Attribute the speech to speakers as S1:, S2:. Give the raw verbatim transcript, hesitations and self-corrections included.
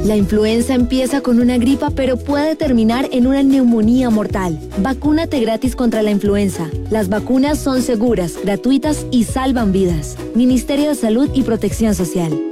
S1: La influenza empieza con una gripa, pero puede terminar en una neumonía mortal. Vacúnate gratis contra la influenza. Las vacunas son seguras, gratuitas y salvan vidas. Ministerio de Salud y Protección Social.